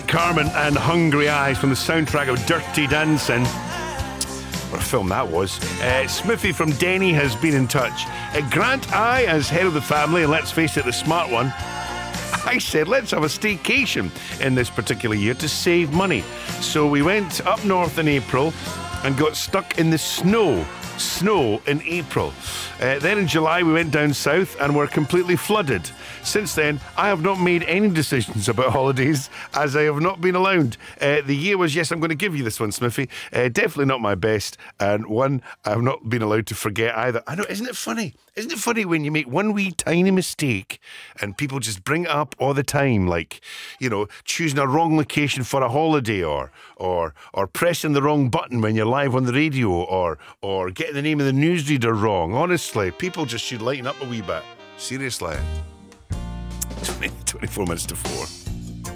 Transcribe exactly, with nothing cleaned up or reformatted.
Carmen and Hungry Eyes from the soundtrack of Dirty Dancing. What a film that was. Uh, Smithy from Denny has been in touch. Uh, Grant, I, as head of the family, and let's face it, the smart one, I said, let's have a staycation in this particular year to save money. So we went up north in April and got stuck in the snow. Snow in April. Uh, then in July we went down south and were completely flooded. Since then, I have not made any decisions about holidays as I have not been allowed. Uh, the year was, yes, I'm going to give you this one, Smithy. Uh, definitely not my best, and one I have not been allowed to forget either. I know, isn't it funny? Isn't it funny when you make one wee tiny mistake and people just bring it up all the time, like, you know, choosing a wrong location for a holiday, or or or pressing the wrong button when you're live on the radio, or or getting the name of the newsreader wrong. Honestly, people just should lighten up a wee bit. Seriously. twenty, twenty-four minutes to four.